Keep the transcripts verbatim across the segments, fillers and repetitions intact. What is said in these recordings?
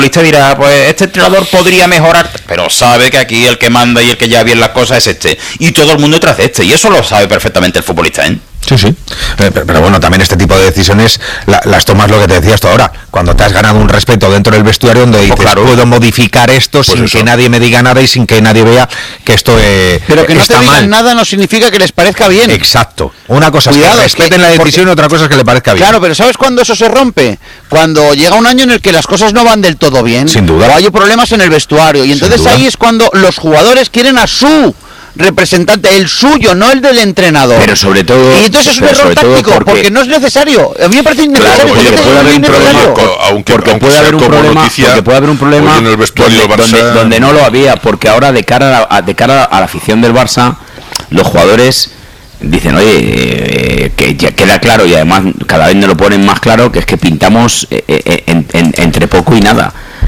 futbolista dirá, pues este entrenador podría mejorar, pero sabe que aquí el que manda y el que lleva bien las cosas es este, y todo el mundo tras este, y eso lo sabe perfectamente el futbolista, ¿eh? Sí, sí, pero, pero bueno, también este tipo de decisiones la, las tomas lo que te decías tú ahora, cuando te has ganado un respeto dentro del vestuario donde dices, pues claro, puedo modificar esto pues sin eso. que nadie me diga nada y sin que nadie vea que esto eh, pero que no está te digan mal. Nada no significa que les parezca bien. Exacto, una cosa Cuidado, es que respeten que, la decisión y otra cosa es que le parezca bien. Claro, pero ¿sabes cuándo eso se rompe? Cuando llega un año en el que las cosas no van del todo bien, sin duda, o hay problemas en el vestuario, y entonces ahí es cuando los jugadores quieren a su representante, el suyo, no el del entrenador. Pero sobre todo, y entonces es un error táctico, porque... porque no es necesario. A mí me parece innecesario. Claro, oye, puede haber un problema, aunque, porque aunque puede haber un problema, noticia, porque puede haber un problema en el vestuario donde, del Barça... donde, donde no lo había, porque ahora de cara a, de cara a la afición del Barça, los jugadores dicen, oye, eh, que ya queda claro, y además cada vez nos lo ponen más claro, que es que pintamos eh, eh, en, en, entre poco y nada.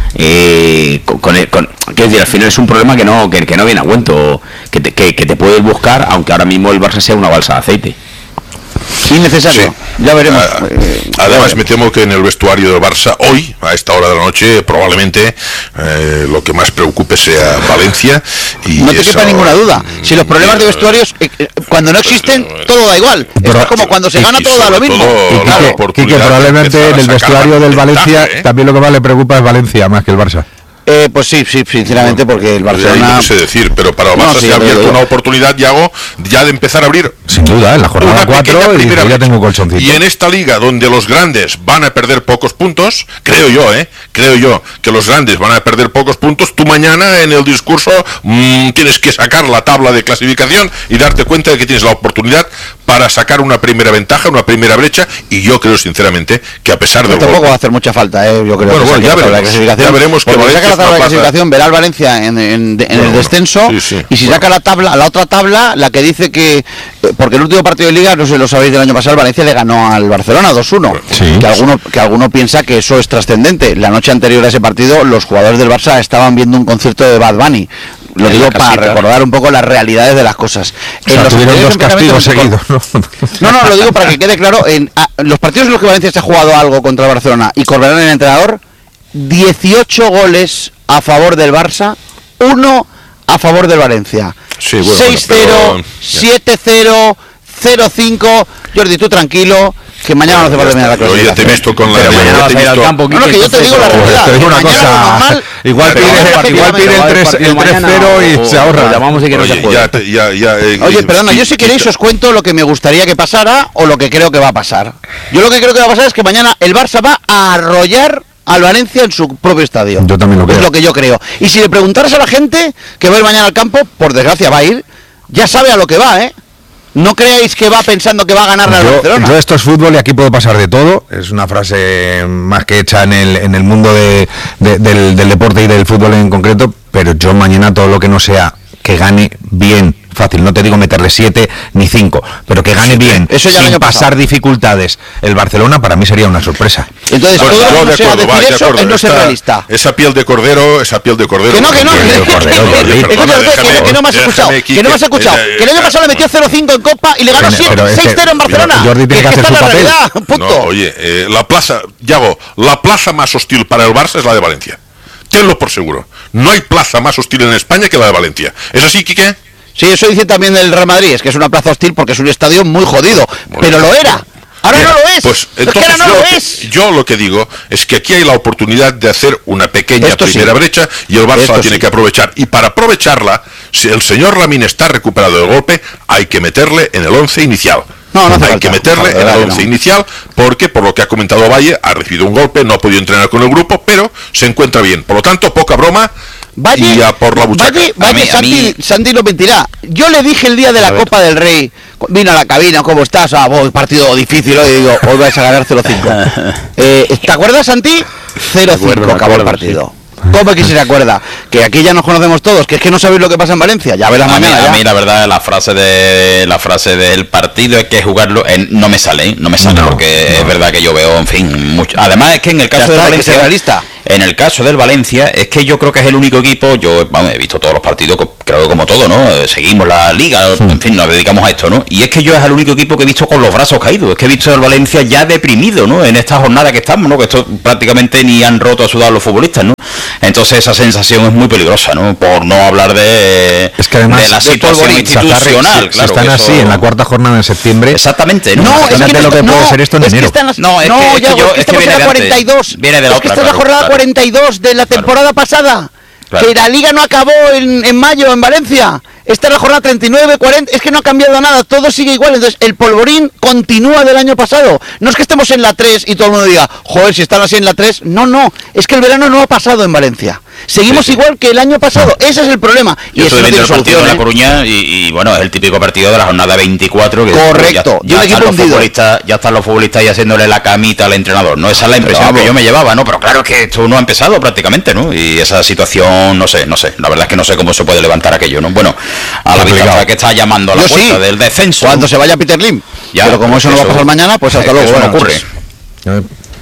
Eh, con, con, con quiero decir, al final es un problema que no que, que no viene a cuento, que te, que, que te puedes buscar, aunque ahora mismo el Barça sea una balsa de aceite. Innecesario, sí. Ya veremos. Ah, además me temo que en el vestuario del Barça hoy, a esta hora de la noche, probablemente eh, lo que más preocupe sea Valencia. Y no te eso, quepa ninguna duda. Si los problemas de vestuarios, eh, eh, cuando no existen, todo da igual. Pero, es como cuando se gana, todo da lo mismo. Todo, y claro, que, que probablemente en el vestuario del Valencia ¿eh? también lo que más le preocupa es Valencia más que el Barça. Eh, pues sí, sí, sinceramente, porque el Barcelona... No sé decir, pero para el Barça no, sí, se ha abierto una oportunidad, Yago, ya de empezar a abrir... Sin duda, en la jornada cuatro y ya tengo colchoncito. Y en esta liga, donde los grandes van a perder pocos puntos, creo yo, ¿eh? Creo yo que los grandes van a perder pocos puntos, tú mañana en el discurso mmm, tienes que sacar la tabla de clasificación y darte cuenta de que tienes la oportunidad para sacar una primera ventaja, una primera brecha, y yo creo sinceramente que a pesar de... Tampoco golpe, va a hacer mucha falta, ¿eh? Yo creo bueno, que bueno, ya, veremos, clasificación, ya veremos que Valencia la tabla de clasificación, verá al Valencia en, en, en bueno, el descenso, sí, sí, y si bueno. saca la tabla, la otra tabla, la que dice que, porque el último partido de Liga, no sé si lo sabéis, del año pasado, el Valencia le ganó al Barcelona dos uno, sí. que alguno que alguno piensa que eso es trascendente. La noche anterior a ese partido, los jugadores del Barça estaban viendo un concierto de Bad Bunny. Lo digo para recordar un poco las realidades de las cosas. O sea, en los tuvieron dos castigos seguidos, ¿no? No, no, lo digo para que quede claro. En a, los partidos en los que Valencia se ha jugado algo contra el Barcelona y Corberán el entrenador, dieciocho goles a favor del Barça, uno a favor del Valencia. Sí, bueno, seis cero, siete cero, cero cinco. Jordi, tú tranquilo, que mañana no hace falta terminar la clasificación. Oye, te he visto con la... Pero mañana vas a ir al campo. No, no, que yo te digo la realidad. Te digo una cosa, igual pide, igual pide el tres cero y se ahorra. Llamamos y que no se juega. Ya, ya, eh, Oye, perdona, yo si queréis os cuento lo que me gustaría que pasara o lo que creo que va a pasar. Yo lo que creo que va a pasar es que mañana el Barça va a arrollar al Valencia en su propio estadio. Yo también lo creo. Es lo que yo creo. Y si le preguntaras a la gente que va a ir mañana al campo, por desgracia va a ir, ya sabe a lo que va, ¿eh? No creáis que va pensando que va a ganar al Barcelona. Yo esto es fútbol y aquí puede pasar de todo. Es una frase más que hecha en el en el mundo de, de, del, del deporte y del fútbol en concreto, pero yo mañana todo lo que no sea que gane bien, fácil, no te digo meterle siete ni cinco, pero que gane bien, eso ya sin pasar dificultades, el Barcelona para mí sería una sorpresa. Entonces, bueno, todo lo que no sea decir va, eso es no ser realista. Esa piel de cordero, esa piel de cordero. Que no, que no, que no me has escuchado, que no me has escuchado, que el año pasado le metió cero cinco en Copa y le ganó seis cero en Barcelona. Jordi tiene que hacer su papel. No, oye, eh, la plaza, Yago, la plaza más hostil para el Barça es la de Valencia. Tenlo por seguro. No hay plaza más hostil en España que la de Valencia. ¿Es así, Quique? Sí, eso dicen también del Real Madrid, es que es una plaza hostil porque es un estadio muy jodido, bueno, pero lo era. Ahora Mira, no lo es. Pues entonces es que ahora no yo, lo que, es. yo lo que digo es que aquí hay la oportunidad de hacer una pequeña Esto primera sí. brecha y el Barça Esto la tiene sí. que aprovechar. Y para aprovecharla, si el señor Lamine está recuperado del golpe, hay que meterle en el once inicial. No, no hace hay falta. que meterle no, en el once no. inicial porque, por lo que ha comentado Valle, ha recibido un golpe, no ha podido entrenar con el grupo, pero se encuentra bien. Por lo tanto, poca broma. Valle, y a por la buchaca. Valle, Valle a mí, Santi, a mí... Santi lo mentirá. Yo le dije el día de la Copa del Rey, vino a la cabina, ¿cómo estás? Ah, oh, partido difícil hoy, digo, hoy vais a ganar cero cinco. eh, ¿Te acuerdas, Santi? cero cinco acabó el partido. Sí. ¿Cómo es que se te acuerda? Que aquí ya nos conocemos todos, que es que no sabéis lo que pasa en Valencia, ya verás a mañana. Mí, ya. A mí la verdad la frase de la frase del partido es que jugarlo en, no me sale, no me sale no, porque no. es verdad que yo veo, en fin, mucho. Además es que en el caso ya de está, Valencia, realista. En el caso del Valencia, es que yo creo que es el único equipo, yo bueno, he visto todos los partidos, creo que como todo, ¿no? Seguimos la liga, en fin, nos dedicamos a esto, ¿no? Y es que yo es el único equipo que he visto con los brazos caídos, es que he visto al Valencia ya deprimido, ¿no? En esta jornada que estamos, ¿no? Que esto prácticamente ni han roto a sudar los futbolistas, ¿no? Entonces esa sensación es muy peligrosa, ¿no? Por no hablar de, es que además, de la situación de institucional, si, claro. Si están así eso... en la cuarta jornada de septiembre. Exactamente. No, no es que lo que no, puede ser esto en es enero. Que las, no, es no, que, es ya, que yo, es que estamos es que en la cuarenta y dos. Viene de la es otra, que esta es claro, la jornada claro. cuarenta y dos de la temporada claro. pasada. Claro. Que la liga no acabó en, en mayo en Valencia. Esta es la jornada treinta y nueve, cuarenta, es que no ha cambiado nada, todo sigue igual, entonces el polvorín continúa del año pasado. No es que estemos en la tres y todo el mundo diga, joder, si están así en la tres, no, no, es que el verano no ha pasado en Valencia. Seguimos sí, sí. igual que el año pasado, ese es el problema. Y yo eso estoy no viendo el partido de ¿eh? La Coruña y, y bueno, es el típico partido de la jornada veinticuatro. Que correcto, ya, ya, están los futbolistas, ya están los futbolistas y haciéndole la camita al entrenador, ¿no? Esa es la impresión pero, que yo me llevaba, ¿no? Pero claro, es que esto no ha empezado prácticamente, ¿no? Y esa situación, no sé, no sé, la verdad es que no sé cómo se puede levantar aquello, ¿no? Bueno, a la vista que está llamando a la yo puerta sí, del descenso. Cuando se vaya Peter Lim. Ya, pero como eso no va a pasar mañana, pues hasta luego. Eso bueno, no ocurre. Pues,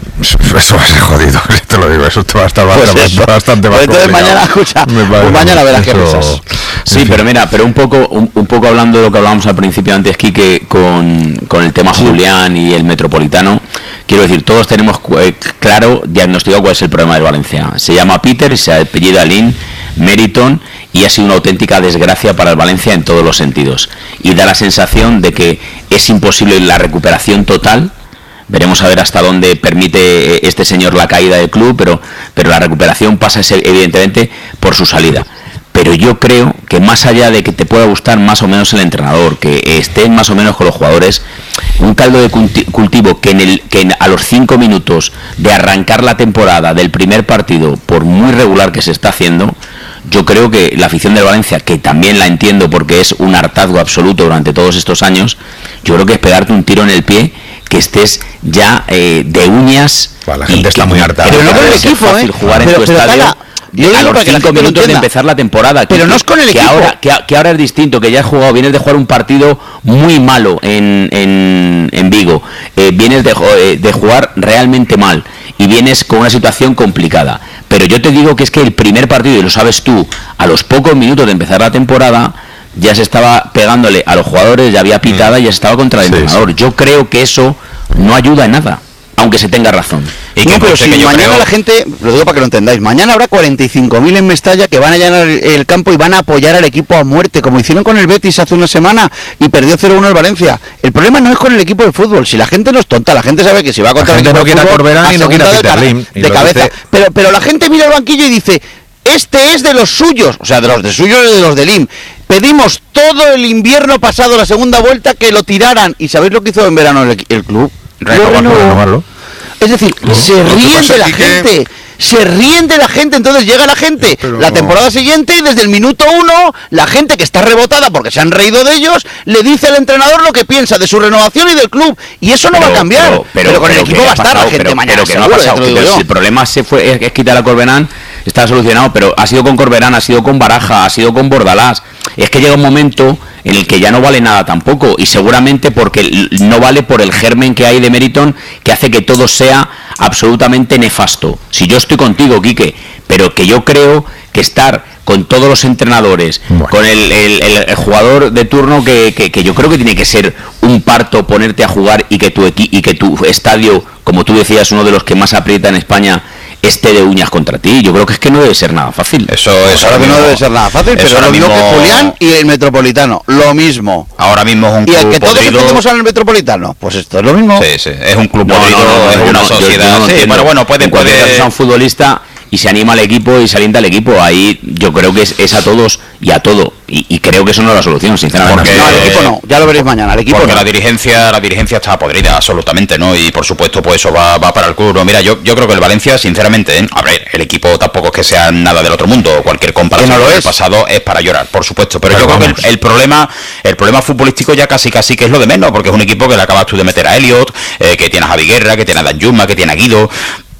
eso va a ser jodido, te lo digo, eso te va a estar bastante, pues eso, bastante más entonces complicado. Mañana, escucha, pues mañana verás qué piensas. Sí, en pero mira, pero un poco un, un poco hablando de lo que hablábamos al principio antes, Quique, con, con el tema sí. Julián y el Metropolitano, quiero decir, todos tenemos eh, claro, diagnosticado cuál es el problema del Valencia. Se llama Peter, se apellida Lin, Meriton, y ha sido una auténtica desgracia para el Valencia en todos los sentidos. Y da la sensación de que es imposible la recuperación total. Veremos a ver hasta dónde permite este señor la caída del club, pero, pero la recuperación pasa evidentemente por su salida. Pero yo creo que más allá de que te pueda gustar más o menos el entrenador, que estén más o menos con los jugadores, un caldo de cultivo que, en el, que en, a los cinco minutos de arrancar la temporada del primer partido, por muy regular que se está haciendo, yo creo que la afición del Valencia, que también la entiendo porque es un hartazgo absoluto durante todos estos años, yo creo que es pegarte un tiro en el pie, que estés ya eh, de uñas. Bueno, la gente está muy harta. Pero no con el equipo, fácil ¿eh? jugar pero, en tu pero, estadio. Tala, yo a los cinco minutos de empezar la temporada. Pero que, no es con el que equipo. Ahora, que, que ahora es distinto, que ya has jugado, vienes de jugar un partido muy malo en, en, en Vigo, eh, vienes de, eh, de jugar realmente mal y vienes con una situación complicada. Pero yo te digo que es que el primer partido, y lo sabes tú, a los pocos minutos de empezar la temporada, ya se estaba pegándole a los jugadores, ya había pitada y ya se estaba contra el sí, entrenador. Sí. Yo creo que eso no ayuda en nada, aunque se tenga razón. Y no, pero si que mañana creo... la gente, lo digo para que lo entendáis, mañana habrá cuarenta y cinco mil en Mestalla que van a llenar el campo y van a apoyar al equipo a muerte, como hicieron con el Betis hace una semana y perdió cero uno el Valencia. El problema no es con el equipo de fútbol, si la gente no es tonta, la gente sabe que si va contra el equipo no de fútbol, y no quiere a Peter Lim, de cabeza. Dice... Pero, pero la gente mira el banquillo y dice, este es de los suyos, o sea, de los de suyos y de los de Lim. Pedimos todo el invierno pasado, la segunda vuelta, que lo tiraran. ¿Y sabéis lo que hizo en verano el, el club? Renovarlo, renovarlo. Es decir, no, se ríen de la gente, que... se ríen de la gente, entonces llega la gente pero la temporada no. siguiente y desde el minuto uno, la gente que está rebotada porque se han reído de ellos, le dice al entrenador lo que piensa de su renovación y del club, y eso no pero, va a cambiar, pero, pero, pero con pero el equipo va a estar pasado, la gente pero, mañana. Pero que no ha pasado, que si el problema se fue, es, es quitar a Corberán, está solucionado, pero ha sido con Corberán, ha sido con Baraja, ha sido con Bordalás, es que llega un momento en el que ya no vale nada tampoco, y seguramente porque no vale por el germen que hay de Meriton, que hace que todo sea absolutamente nefasto. Si yo estoy contigo, Quique, pero que yo creo que estar con todos los entrenadores, bueno. con el, el, el, el jugador de turno, que, que, que yo creo que tiene que ser un parto ponerte a jugar y que tu equi- y que tu estadio, como tú decías, uno de los que más aprieta en España, esté de uñas contra ti. Yo creo que es que no debe ser nada fácil. Eso es ahora que no debe ser nada fácil, pero lo mismo que Julián y el Metropolitano, lo mismo. Ahora mismo es un club y el que todos podrido. defendemos al Metropolitano, pues esto es lo mismo. Sí, sí, es un club no, podrido, no, no, no, es no, una no, sociedad. yo, yo no sí, bueno, bueno, puede, puede. ser un futbolista y se anima al equipo y se alienta al equipo, ahí yo creo que es, es a todos y a todo, y, y creo que eso no es la solución, sinceramente. Porque, no, al equipo no, ya lo veréis mañana, al equipo porque no. la dirigencia la dirigencia está podrida, absolutamente, ¿no? Y por supuesto, pues eso va, va para el club. No, mira, yo, yo creo que el Valencia, sinceramente, ¿eh? A ver, el equipo tampoco es que sea nada del otro mundo, cualquier comparación no con el es. pasado es para llorar, por supuesto, pero, pero yo vamos. creo que el, el problema el problema futbolístico ya casi casi que es lo de menos, porque es un equipo que le acabas tú de meter a Elliot, eh, que tiene a Javi Guerra, que tiene a Dan Yuma, que tiene a Guido.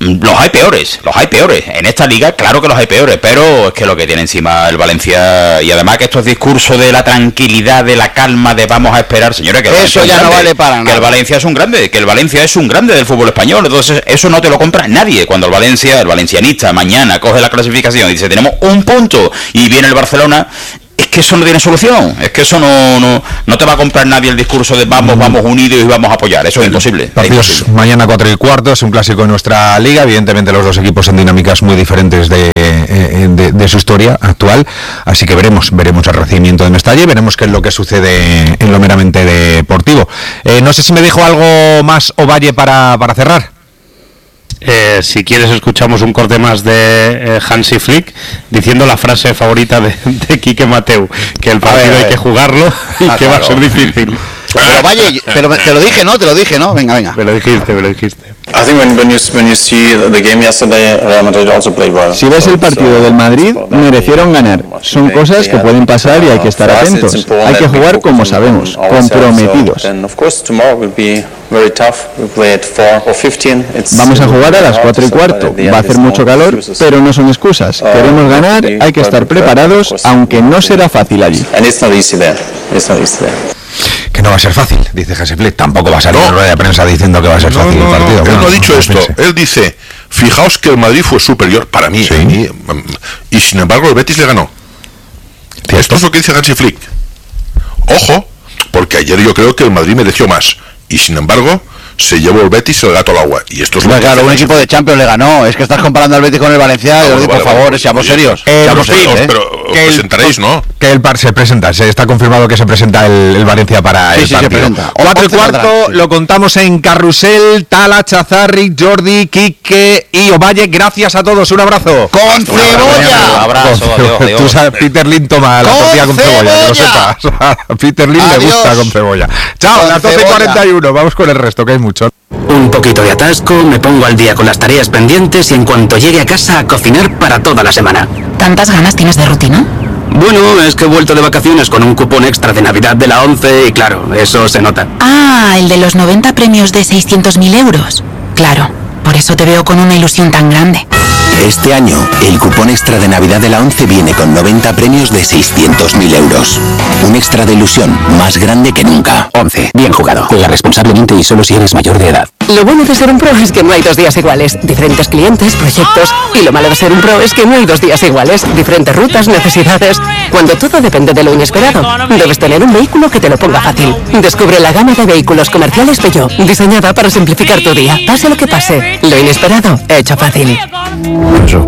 los hay peores, los hay peores. En esta liga, claro que los hay peores, pero es que lo que tiene encima el Valencia, y además que estos discursos de la tranquilidad, de la calma, de vamos a esperar, señores, que el eso Valencia ya es no grande, vale para nada. que el Valencia es un grande, que el Valencia es un grande del fútbol español, entonces eso no te lo compra nadie. Cuando el Valencia, el valencianista, mañana coge la clasificación y dice tenemos un punto y viene el Barcelona, es que eso no tiene solución, es que eso no no, no te va a comprar nadie el discurso de vamos, vamos unidos y vamos a apoyar, eso es imposible. Partidos es imposible. Mañana cuatro y cuarto, es un clásico en nuestra liga, evidentemente los dos equipos en dinámicas muy diferentes de, de, de su historia actual, así que veremos, veremos el recibimiento de Mestalla y veremos qué es lo que sucede en lo meramente deportivo. Eh, no sé si me dijo algo más Ovalle para, para cerrar. Eh, si quieres escuchamos un corte más de eh, Hansi Flick diciendo la frase favorita de, de Quique Mateu, que el partido ver, hay que jugarlo y ah, que claro. va a ser difícil. Pero vaya, pero te lo dije, ¿no? Te lo dije, ¿no? Venga, venga. Me lo dijiste, me lo dijiste. Si ves el partido del Madrid, merecieron ganar. Son cosas que pueden pasar y hay que estar atentos. Hay que jugar como sabemos, comprometidos. Vamos a jugar a las cuatro y cuarto. Va a hacer mucho calor, pero no son excusas. Queremos ganar, hay que estar preparados, aunque no será fácil allí. Que no va a ser fácil, dice Hansi Flick. Tampoco va a salir no. en rueda de prensa diciendo que va a ser fácil no, no, el partido. No, bueno, él no ha dicho no esto. piense. Él dice, fijaos que el Madrid fue superior para mí, sí. a mí y sin embargo el Betis le ganó. ¿Cierto? Esto es lo que dice Hansi Flick. Ojo, porque ayer yo creo que el Madrid mereció más y sin embargo se llevó el Betis el gato al agua. Y esto es lo claro, un equipo de Champions le ganó. Es que estás comparando al Betis con el Valencia. No, vale, por vale, favor, vale, seamos vale. serios. Eh, seamos sí, serios, ¿eh? Pero os presentaréis, ¿no? Que el par se presenta, se está confirmado que se presenta el, el Valencia para sí, el sí, partido. Cuatro y cuarto, sí. Lo contamos en Carrusel, Tala, Chazarri, Jordi, Quique y Ovalle. Gracias a todos, un abrazo. ¡Con cebolla! Un abrazo, con, adiós, adiós. Tú sabes, Peter Lin toma la tortilla con cebolla, que lo sepas. A Peter Lin le gusta con cebolla. Chao, a las doce y cuarenta y uno, vamos con el resto, que hay mucho. Un poquito de atasco, me pongo al día con las tareas pendientes y en cuanto llegue a casa a cocinar para toda la semana. ¿Tantas ganas tienes de rutina? Bueno, es que he vuelto de vacaciones con un cupón extra de Navidad de la ONCE y claro, eso se nota. Ah, el de los noventa premios de seiscientos mil euros. Claro, por eso te veo con una ilusión tan grande. Este año, el cupón extra de Navidad de la ONCE viene con noventa premios de seiscientos mil euros. Un extra de ilusión más grande que nunca. ONCE, bien jugado. Juega responsablemente y solo si eres mayor de edad. Lo bueno de ser un pro es que no hay dos días iguales. Diferentes clientes, proyectos. Y lo malo de ser un pro es que no hay dos días iguales. Diferentes rutas, necesidades. Cuando todo depende de lo inesperado, debes tener un vehículo que te lo ponga fácil. Descubre la gama de vehículos comerciales Peugeot, diseñada para simplificar tu día. Pase lo que pase, lo inesperado, hecho fácil. Eso.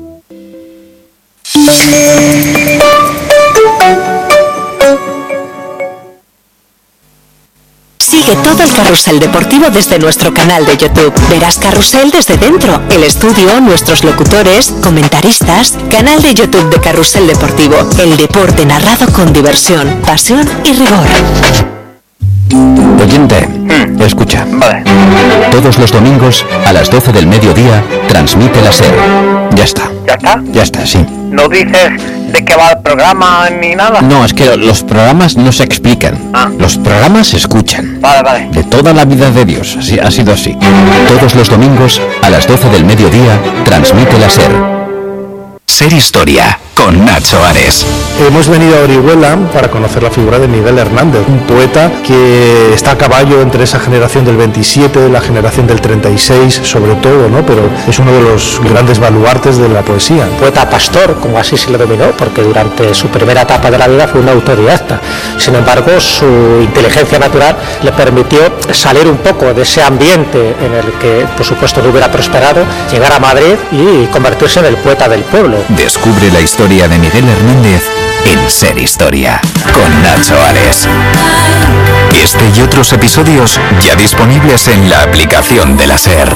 Sigue todo el carrusel deportivo desde nuestro canal de YouTube. Verás carrusel desde dentro, el estudio, nuestros locutores, comentaristas, canal de YouTube de Carrusel Deportivo. El deporte narrado con diversión, pasión y rigor. Oyente, mm. escucha. Vale. Todos los domingos a las doce del mediodía transmite la SER. Ya está. ¿Ya está? Ya está, sí. ¿No dices de qué va el programa ni nada? No, es que los programas no se explican. Ah. Los programas se escuchan. Vale, vale. De toda la vida de Dios, así, ha sido así. Todos los domingos a las doce del mediodía transmite la SER. Ser Historia con Nacho Ares. Hemos venido a Orihuela para conocer la figura de Miguel Hernández, un poeta que está a caballo entre esa generación del veintisiete, la generación del treinta y seis, sobre todo, ¿no? Pero es uno de los grandes baluartes de la poesía. Poeta pastor, como así se le denominó, porque durante su primera etapa de la vida fue un autodidacta. Sin embargo, su inteligencia natural le permitió salir un poco de ese ambiente en el que, por supuesto, no hubiera prosperado, llegar a Madrid y convertirse en el poeta del pueblo. Descubre la historia de Miguel Hernández en Ser Historia con Nacho Ares. Este y otros episodios ya disponibles en la aplicación de la SER.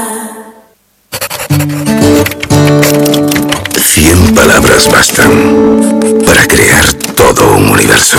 Cien palabras bastan para crear todo un universo.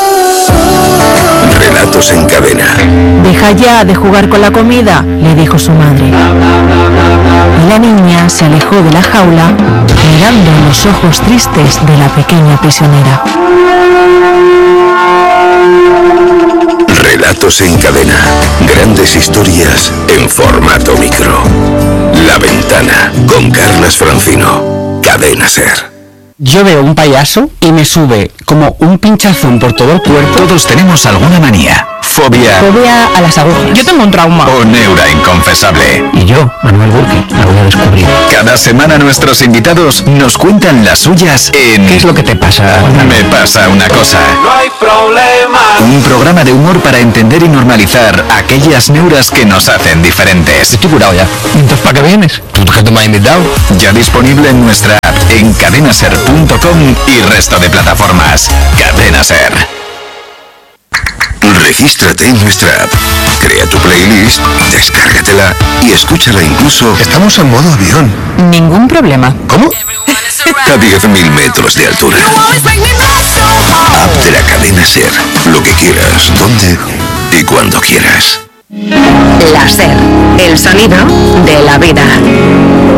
Relatos en cadena. Deja ya de jugar con la comida, le dijo su madre. Y la niña se alejó de la jaula, mirando en los ojos tristes de la pequeña prisionera. Relatos en cadena. Grandes historias en formato micro. La Ventana, con Carlas Francino. Cadena SER. Yo veo un payaso y me sube como un pinchazón por todo el cuerpo. Todos tenemos alguna manía. Fobia. Fobia a las agujas. Yo tengo un trauma. O neura inconfesable. Y yo, Manuel Burke, la voy a descubrir. Cada semana nuestros invitados nos cuentan las suyas en... ¿Qué es lo que te pasa? Me pasa una cosa. No hay problema. Un programa de humor para entender y normalizar aquellas neuras que nos hacen diferentes. Estoy curado ya. Entonces, ¿para qué vienes? ¿Tú que te me has invitado? Ya disponible en nuestra app en cadena ser punto com y resto de plataformas. Cadena Ser. Regístrate en nuestra app, crea tu playlist, descárgatela y escúchala incluso... Estamos en modo avión. Ningún problema. ¿Cómo? A diez mil metros de altura. App de la cadena SER. Lo que quieras, donde y cuando quieras. La SER, el sonido de la vida.